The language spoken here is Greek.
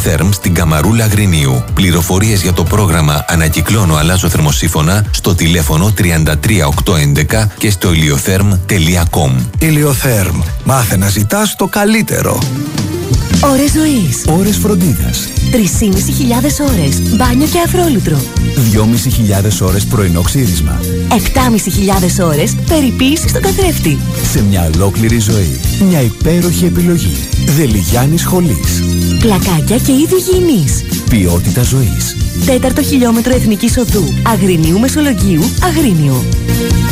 Ηλιοθέρμ στην Καμαρούλα Αγρινίου. Πληροφορίες για το πρόγραμμα Ανακυκλώνω Αλλάζω Θερμοσύφωνα στο τηλέφωνο 33811 και στο iliotherm.com. Ηλιοθέρμ. Μάθε να ζητάς το καλύτερο. Ώρες ζωής. Ώρες φροντίδας. 3.500 ώρες μπάνιο και αφρόλουτρο. 2.500 ώρες πρωινό ξύρισμα. 7.500 ώρες περιποίηση στον καθρέφτη. Σε μια ολόκληρη ζωή. Μια υπέροχη επιλογή. Δελιγιάννης Σχολής. Πλακάκια και είδη υγιεινής. Ποιότητα ζωής. 4ο χιλιόμετρο Εθνικής Οδού Αγρινίου Μεσολογγίου, Αγρίνιο.